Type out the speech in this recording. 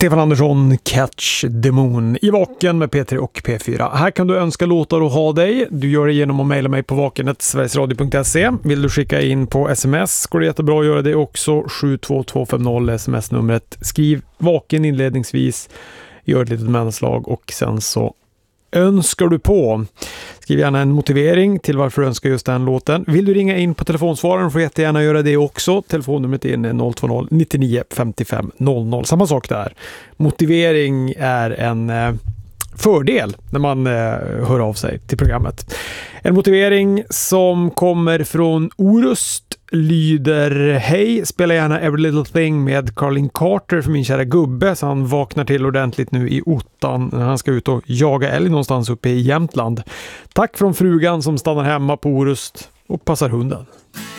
Stefan Andersson, Catch the Moon i Vaken med P3 och P4. Här kan du önska låtar och ha dig. Du gör det genom att mejla mig på vakenet.sverigesradio.se. Vill du skicka in på sms går det jättebra att göra det också. 72250 sms-numret. Skriv Vaken inledningsvis. Gör ett litet mellanslag och sen så önskar du på. Skriv gärna en motivering till varför du önskar just den låten. Vill du ringa in på telefonsvararen får du jättegärna göra det också. Telefonnumret är 020 99 55 00. Samma sak där. Motivering är en fördel när man hör av sig till programmet. En motivering som kommer från Orust lyder: hej, spela gärna Every Little Thing med Carlin Carter för min kära gubbe så han vaknar till ordentligt nu i ottan när han ska ut och jaga älg någonstans uppe i Jämtland. Tack från frugan som stannar hemma på Orust och passar hunden.